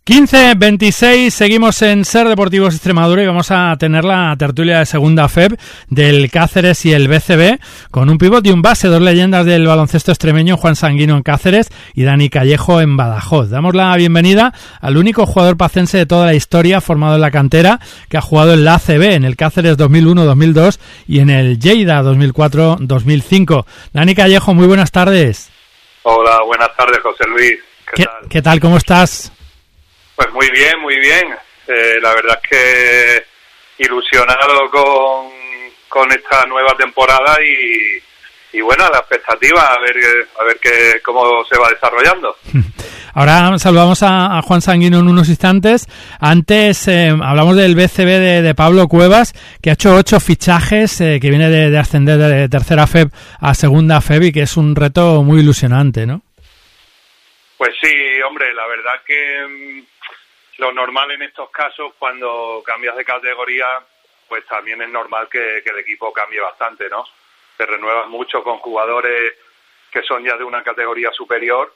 15-26, seguimos en Ser Deportivos Extremadura y vamos a tener la tertulia de segunda FEB del Cáceres y el BCB con un pívot y un base, dos leyendas del baloncesto extremeño, Juan Sanguino en Cáceres y Dani Callejo en Badajoz. Damos la bienvenida al único jugador pacense de toda la historia formado en la cantera que ha jugado en la ACB, en el Cáceres 2001-2002 y en el Lleida 2004-2005. Dani Callejo, muy buenas tardes. Hola, buenas tardes, José Luis. ¿Qué tal? ¿Cómo estás? Pues muy bien, muy bien. La verdad es que ilusionado con esta nueva temporada y bueno, la expectativa a ver cómo se va desarrollando. Ahora saludamos a Juan Sanguino en unos instantes. Antes hablamos del BCB de Pablo Cuevas, que ha hecho 8 fichajes, que viene de ascender de tercera FEB a segunda FEB y que es un reto muy ilusionante, ¿no? Pues sí, hombre, la verdad que lo normal en estos casos, cuando cambias de categoría, pues también es normal que el equipo cambie bastante, ¿no? Te renuevas mucho con jugadores que son ya de una categoría superior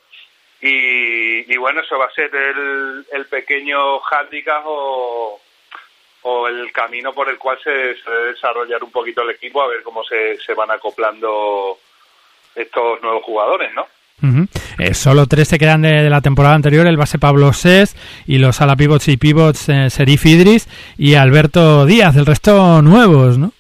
y bueno, eso va a ser el pequeño hándicap o el camino por el cual se debe desarrollar un poquito el equipo, a ver cómo se van acoplando estos nuevos jugadores, ¿no? Uh-huh. Solo 3 se quedan de la temporada anterior, el base Pablo Sés y los ala pivots y pivots Serif Idris y Alberto Díaz, el resto nuevos, ¿no?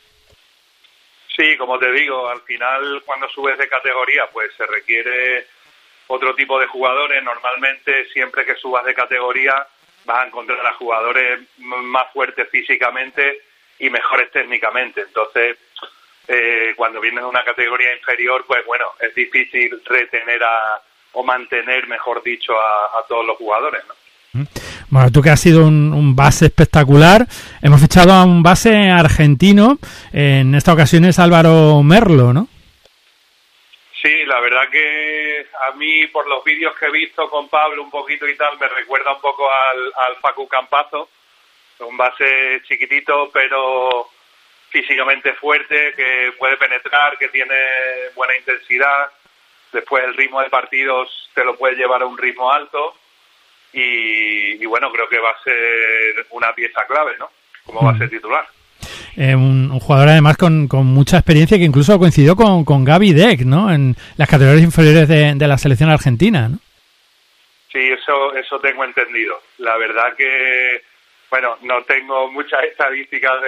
Sí, como te digo, al final cuando subes de categoría pues se requiere otro tipo de jugadores. Normalmente siempre que subas de categoría vas a encontrar a jugadores más fuertes físicamente y mejores técnicamente, entonces cuando vienes de una categoría inferior, pues bueno, es difícil retener o mantener, mejor dicho, a todos los jugadores, ¿no? Bueno, tú que has sido un base espectacular, hemos fichado a un base argentino, en esta ocasión es Álvaro Merlo, ¿no? Sí, la verdad que a mí, por los vídeos que he visto con Pablo un poquito y tal, me recuerda un poco al Facu Campazzo, un base chiquitito, pero físicamente fuerte, que puede penetrar, que tiene buena intensidad. Después el ritmo de partidos te lo puede llevar a un ritmo alto y bueno, creo que va a ser una pieza clave, ¿no? Como base titular. Un jugador además con mucha experiencia que incluso coincidió con Gaby Deck, ¿no? En las categorías inferiores de la selección argentina, ¿no? Sí, eso tengo entendido. La verdad que, bueno, no tengo muchas estadísticas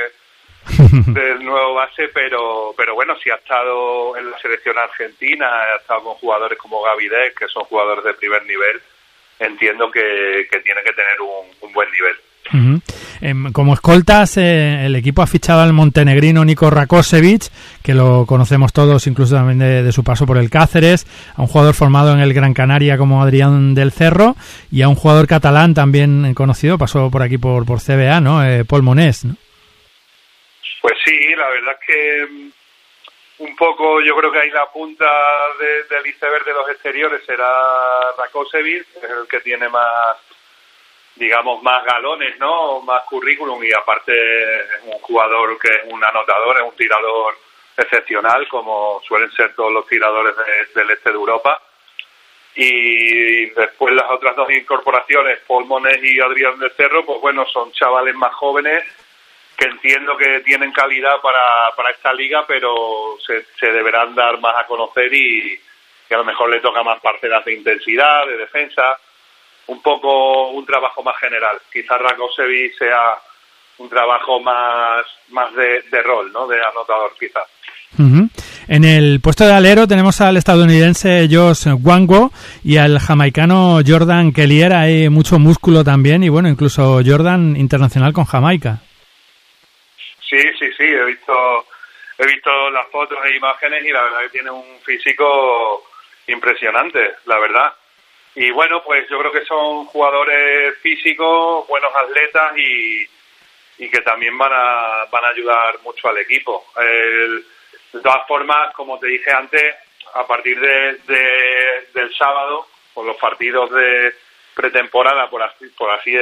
del nuevo base, pero bueno, si ha estado en la selección argentina, ha estado con jugadores como Gaby Deck, que son jugadores de primer nivel, entiendo que tiene que tener un buen nivel. Uh-huh. Como escoltas, el equipo ha fichado al montenegrino Niko Rakosevic, que lo conocemos todos, incluso también de su paso por el Cáceres, a un jugador formado en el Gran Canaria como Adrián del Cerro, y a un jugador catalán también conocido, pasó por aquí por CBA, ¿no? Pol Monés, ¿no? Pues sí, la verdad es que un poco yo creo que ahí la punta del iceberg de los exteriores será Rakosevic, es el que tiene más, digamos, más galones, ¿no? Más currículum, y aparte es un jugador que es un anotador, es un tirador excepcional, como suelen ser todos los tiradores del este de Europa. Y después las otras 2 incorporaciones, Pol Monés y Adrián del Cerro, pues bueno, son chavales más jóvenes que entiendo que tienen calidad para esta liga, pero se deberán dar más a conocer y a lo mejor le toca más parcelas de intensidad, de defensa, un poco un trabajo más general. Quizás Rakosevic sea un trabajo más de rol, ¿no? De anotador, quizás. Uh-huh. En el puesto de alero tenemos al estadounidense Josh Wango y al jamaicano Jordan Kellier. Hay mucho músculo también y bueno, incluso Jordan internacional con Jamaica. Sí, he visto las fotos e imágenes y la verdad que tiene un físico impresionante, la verdad. Y bueno, pues yo creo que son jugadores físicos, buenos atletas y que también van a ayudar mucho al equipo. De todas formas, como te dije antes, a partir del sábado, con los partidos de pretemporada, por así